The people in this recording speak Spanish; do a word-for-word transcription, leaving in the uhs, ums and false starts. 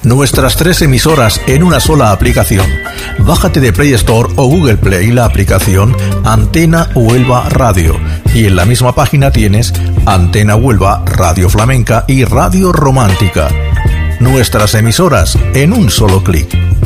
Nuestras tres emisoras en una sola aplicación. Bájate de Play Store o Google Play la aplicación Antena Huelva Radio y en la misma página tienes Antena Huelva, Radio Flamenca y Radio Romántica. Nuestras emisoras en un solo clic.